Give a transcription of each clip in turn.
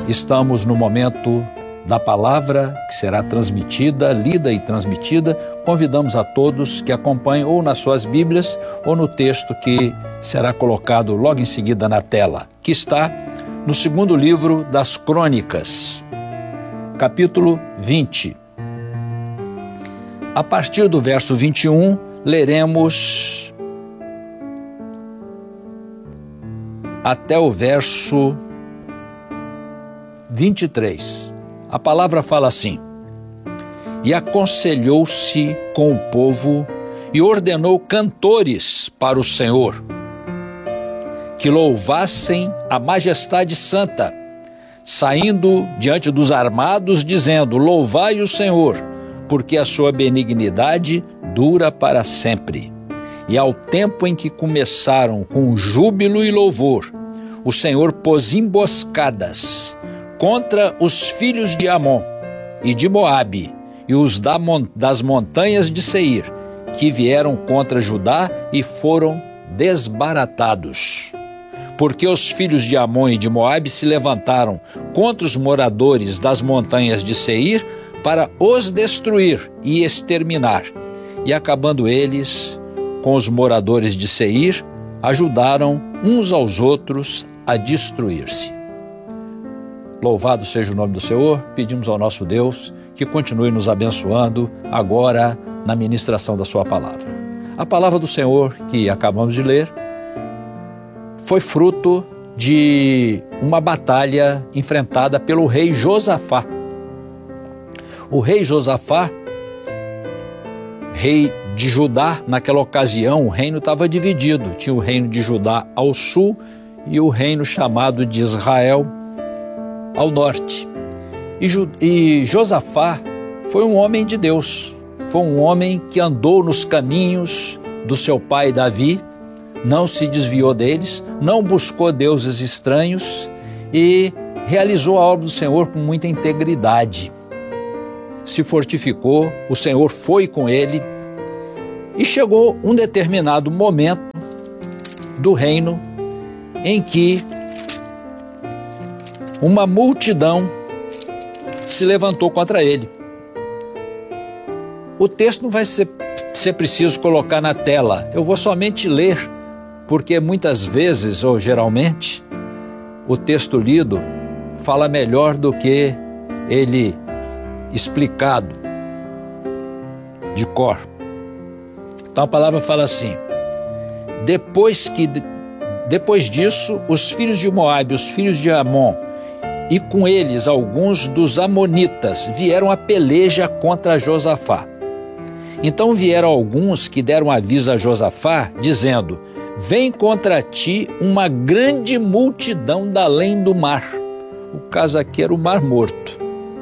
Estamos no momento da palavra que será transmitida, lida e transmitida. Convidamos a todos que acompanhem ou nas suas Bíblias ou no texto que será colocado logo em seguida na tela, que está no segundo livro das Crônicas, capítulo 20. A partir do verso 21, leremos até o verso 23. A palavra fala assim: E aconselhou-se com o povo e ordenou cantores para o Senhor, que louvassem a majestade santa, saindo diante dos armados, dizendo: Louvai o Senhor, porque a sua benignidade dura para sempre. E ao tempo em que começaram com júbilo e louvor, o Senhor pôs emboscadas contra os filhos de Amon e de Moabe e os das montanhas de Seir, que vieram contra Judá e foram desbaratados. Porque os filhos de Amon e de Moabe se levantaram contra os moradores das montanhas de Seir para os destruir e exterminar. E acabando eles com os moradores de Seir, ajudaram uns aos outros a destruir-se. Louvado seja o nome do Senhor. Pedimos ao nosso Deus que continue nos abençoando agora na ministração da sua palavra. A palavra do Senhor que acabamos de ler foi fruto de uma batalha enfrentada pelo rei Josafá. O rei Josafá, rei de Judá, naquela ocasião o reino estava dividido. Tinha o reino de Judá ao sul e o reino chamado de Israel ao norte. E Josafá foi um homem de Deus, foi um homem que andou nos caminhos do seu pai Davi, não se desviou deles, não buscou deuses estranhos e realizou a obra do Senhor com muita integridade. Se fortificou, o Senhor foi com ele e chegou um determinado momento do reino em que uma multidão se levantou contra ele. O texto não vai ser preciso colocar na tela, eu vou somente ler, porque muitas vezes, ou geralmente, o texto lido fala melhor do que ele explicado de cor. Então a palavra fala assim: Depois disso, os filhos de Moabe, os filhos de Amon, e com eles alguns dos amonitas vieram a peleja contra Josafá. Então vieram alguns que deram aviso a Josafá, dizendo: Vem contra ti uma grande multidão da além do mar. O caso aqui era o Mar Morto.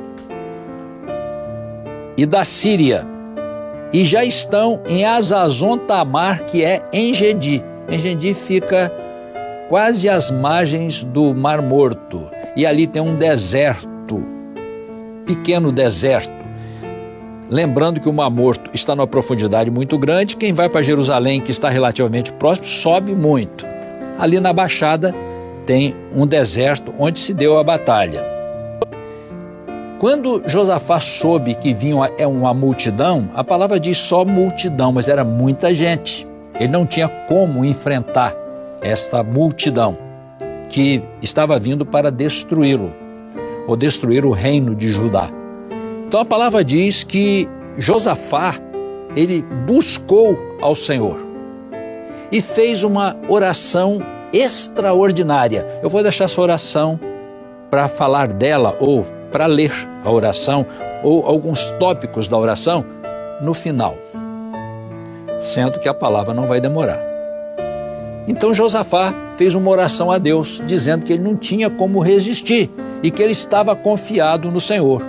E da Síria, e já estão em Azazon Tamar, que é En-Gedi. En-Gedi fica quase às margens do Mar Morto. E ali tem um deserto, pequeno deserto. Lembrando que o Mar Morto está numa profundidade muito grande. Quem vai para Jerusalém, que está relativamente próximo, sobe muito. Ali na Baixada tem um deserto onde se deu a batalha. Quando Josafá soube que vinha uma multidão, a palavra diz só multidão, mas era muita gente. Ele não tinha como enfrentar esta multidão que estava vindo para destruí-lo, ou destruir o reino de Judá. Então a palavra diz que Josafá, ele buscou ao Senhor e fez uma oração extraordinária. Eu vou deixar essa oração para falar dela, ou para ler a oração, ou alguns tópicos da oração no final, sendo que a palavra não vai demorar. Então Josafá fez uma oração a Deus, dizendo que ele não tinha como resistir e que ele estava confiado no Senhor.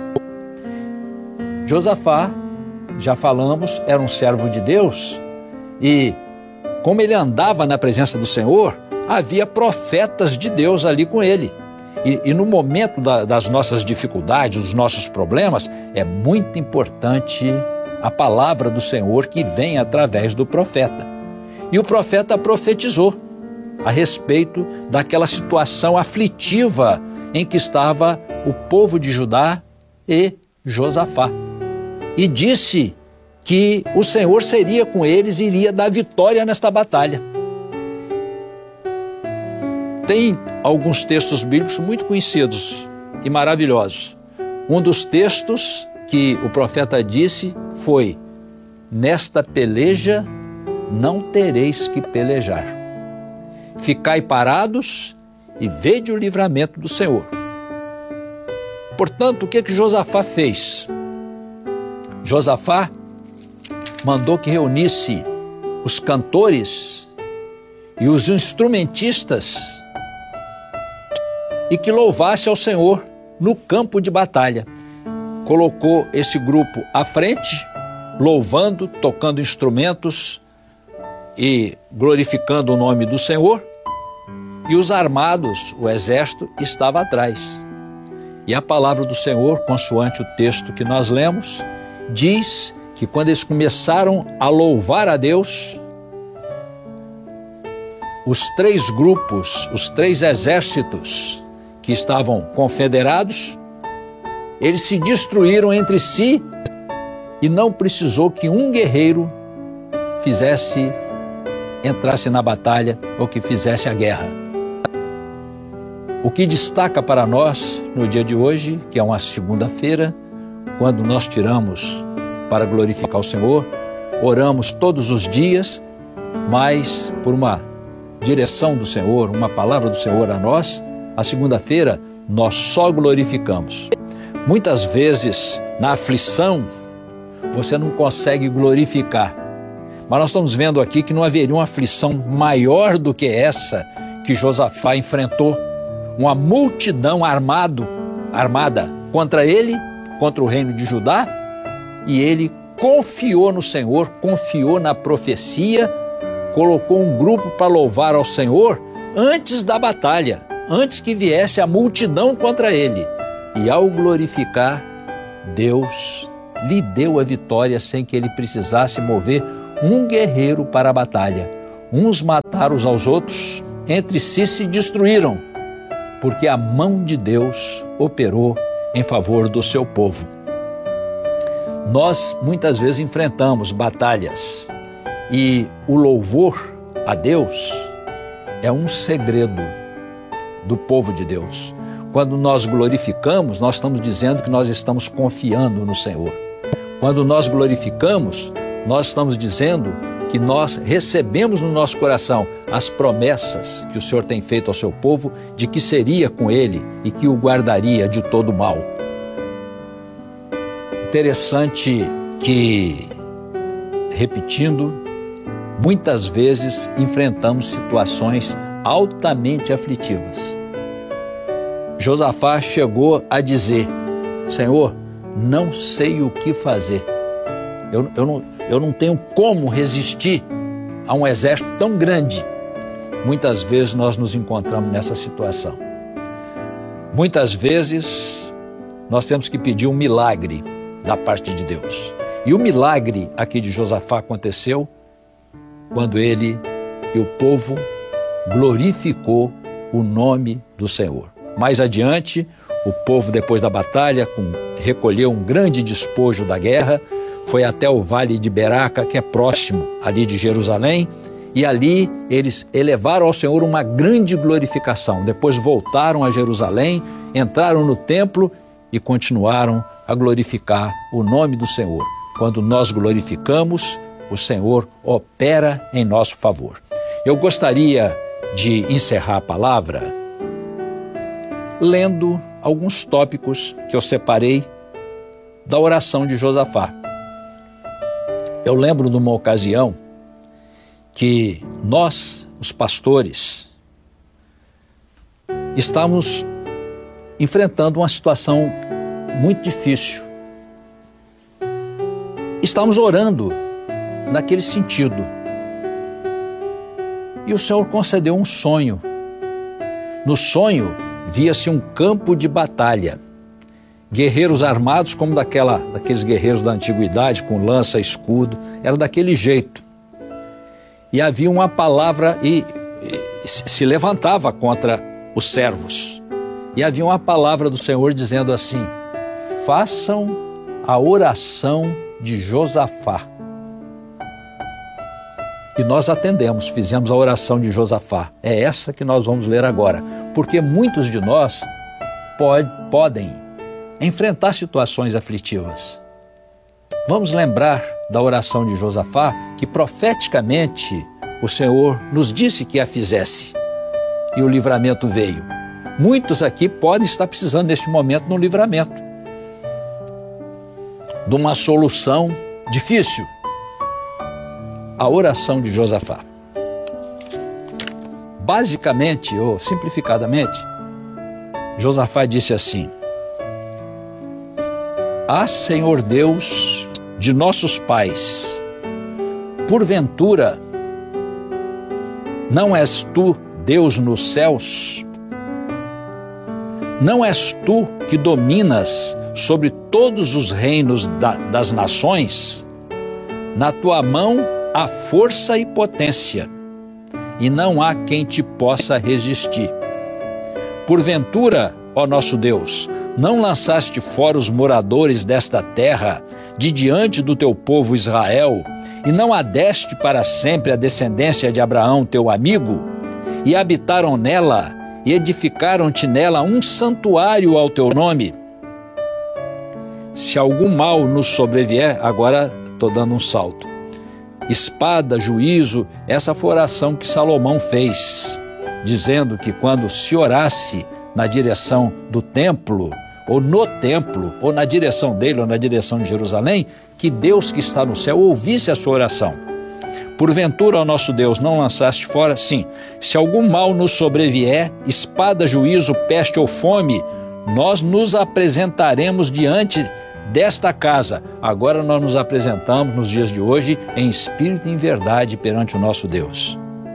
Josafá, já falamos, era um servo de Deus e, como ele andava na presença do Senhor, havia profetas de Deus ali com ele. E no momento das nossas dificuldades, dos nossos problemas, é muito importante a palavra do Senhor que vem através do profeta. E o profeta profetizou a respeito daquela situação aflitiva em que estava o povo de Judá e Josafá. E disse que o Senhor seria com eles e iria dar vitória nesta batalha. Tem alguns textos bíblicos muito conhecidos e maravilhosos. Um dos textos que o profeta disse foi: nesta peleja não tereis que pelejar. Ficai parados e vede o livramento do Senhor. Portanto, o que Josafá fez? Josafá mandou que reunisse os cantores e os instrumentistas e que louvasse ao Senhor no campo de batalha. Colocou esse grupo à frente, louvando, tocando instrumentos e glorificando o nome do Senhor, e os armados, o exército, estava atrás. E a palavra do Senhor, consoante o texto que nós lemos, diz que quando eles começaram a louvar a Deus, os três grupos, os três exércitos que estavam confederados, eles se destruíram entre si e não precisou que um guerreiro entrasse na batalha ou que fizesse a guerra. O que destaca para nós no dia de hoje, que é uma segunda-feira, quando nós tiramos para glorificar o Senhor, oramos todos os dias, mas por uma direção do Senhor, uma palavra do Senhor a nós, a segunda-feira nós só glorificamos. Muitas vezes, na aflição, você não consegue glorificar. Mas nós estamos vendo aqui que não haveria uma aflição maior do que essa que Josafá enfrentou. Uma multidão armada contra ele, contra o reino de Judá, e ele confiou no Senhor, confiou na profecia, colocou um grupo para louvar ao Senhor antes da batalha, antes que viesse a multidão contra ele. E ao glorificar, Deus lhe deu a vitória sem que ele precisasse mover um guerreiro para a batalha. Uns mataram os aos outros, entre si se destruíram, porque a mão de Deus operou em favor do seu povo. Nós muitas vezes enfrentamos batalhas e o louvor a Deus é um segredo do povo de Deus. Quando nós glorificamos, nós estamos dizendo que nós estamos confiando no Senhor. Quando nós glorificamos, nós estamos dizendo que nós recebemos no nosso coração as promessas que o Senhor tem feito ao seu povo de que seria com ele e que o guardaria de todo mal. Interessante que, repetindo, muitas vezes enfrentamos situações altamente aflitivas. Josafá chegou a dizer: Senhor, não sei o que fazer. Eu não tenho como resistir a um exército tão grande. Muitas vezes nós nos encontramos nessa situação. Muitas vezes nós temos que pedir um milagre da parte de Deus. E o milagre aqui de Josafá aconteceu quando ele e o povo glorificou o nome do Senhor. Mais adiante, o povo, depois da batalha, recolheu um grande despojo da guerra, foi até o vale de Beraca, que é próximo ali de Jerusalém, e ali eles elevaram ao Senhor uma grande glorificação. Depois voltaram a Jerusalém, entraram no templo e continuaram a glorificar o nome do Senhor. Quando nós glorificamos, o Senhor opera em nosso favor. Eu gostaria de encerrar a palavra lendo alguns tópicos que eu separei da oração de Josafá. Eu lembro de uma ocasião que nós, os pastores, estávamos enfrentando uma situação muito difícil. Estávamos orando naquele sentido. E o Senhor concedeu um sonho. No sonho, via-se um campo de batalha. Guerreiros armados como daqueles guerreiros da antiguidade, com lança, escudo, era daquele jeito. E havia uma palavra e se levantava contra os servos. E havia uma palavra do Senhor dizendo assim: façam a oração de Josafá. E nós atendemos, fizemos a oração de Josafá. É essa que nós vamos ler agora, porque muitos de nós podem enfrentar situações aflitivas. Vamos lembrar da oração de Josafá, que profeticamente o Senhor nos disse que a fizesse, e o livramento veio. Muitos aqui podem estar precisando neste momento de um livramento, de uma solução difícil. A oração de Josafá. Basicamente, ou simplificadamente, Josafá disse assim: Ah, Senhor Deus de nossos pais, porventura não és tu Deus nos céus? Não és tu que dominas sobre todos os reinos das nações? Na tua mão há força e potência, e não há quem te possa resistir. Porventura, ó nosso Deus, não lançaste fora os moradores desta terra de diante do teu povo Israel, e não adeste para sempre a descendência de Abraão, teu amigo? E habitaram nela, e edificaram-te nela um santuário ao teu nome. Se algum mal nos sobrevier, agora estou dando um salto. Espada, juízo, essa foi a oração que Salomão fez, dizendo que quando se orasse na direção do templo, ou no templo, ou na direção dele, ou na direção de Jerusalém, que Deus que está no céu ouvisse a sua oração. Porventura, ó nosso Deus, não lançaste fora? Sim. Se algum mal nos sobrevier, espada, juízo, peste ou fome, nós nos apresentaremos diante desta casa. Agora nós nos apresentamos nos dias de hoje em espírito e em verdade perante o nosso Deus.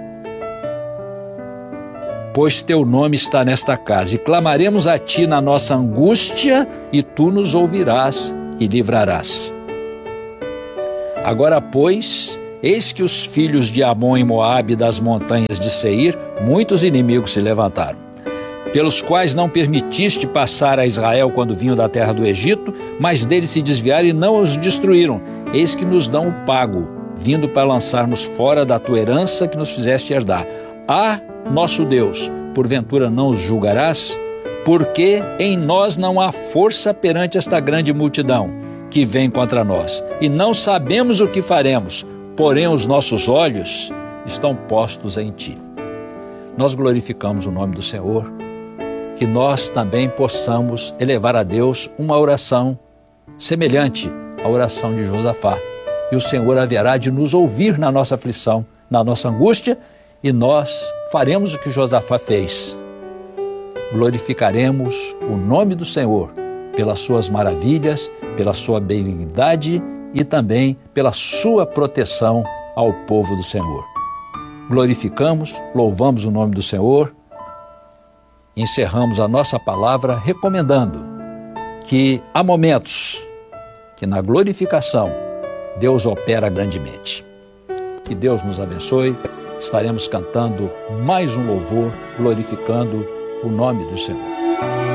Pois teu nome está nesta casa, e clamaremos a ti na nossa angústia, e tu nos ouvirás e livrarás. Agora, pois, eis que os filhos de Amon e Moabe das montanhas de Seir, muitos inimigos se levantaram, pelos quais não permitiste passar a Israel quando vinham da terra do Egito, mas deles se desviaram e não os destruíram. Eis que nos dão o pago, vindo para lançarmos fora da tua herança que nos fizeste herdar. Ah, nosso Deus, porventura não os julgarás? Porque em nós não há força perante esta grande multidão que vem contra nós, e não sabemos o que faremos, porém os nossos olhos estão postos em ti. Nós glorificamos o nome do Senhor, que nós também possamos elevar a Deus uma oração semelhante à oração de Josafá, e o Senhor haverá de nos ouvir na nossa aflição, na nossa angústia, e nós faremos o que Josafá fez. Glorificaremos o nome do Senhor pelas suas maravilhas, pela sua benignidade e também pela sua proteção ao povo do Senhor. Glorificamos, louvamos o nome do Senhor, encerramos a nossa palavra recomendando que há momentos que na glorificação Deus opera grandemente. Que Deus nos abençoe. Estaremos cantando mais um louvor, glorificando o nome do Senhor.